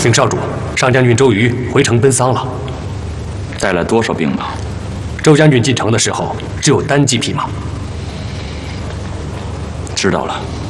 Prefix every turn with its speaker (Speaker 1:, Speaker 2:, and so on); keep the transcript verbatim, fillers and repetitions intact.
Speaker 1: 禀少主，上将军周瑜回城奔丧了。
Speaker 2: 带来多少兵马？
Speaker 1: 周将军进城的时候只有单骑匹马。
Speaker 2: 知道了。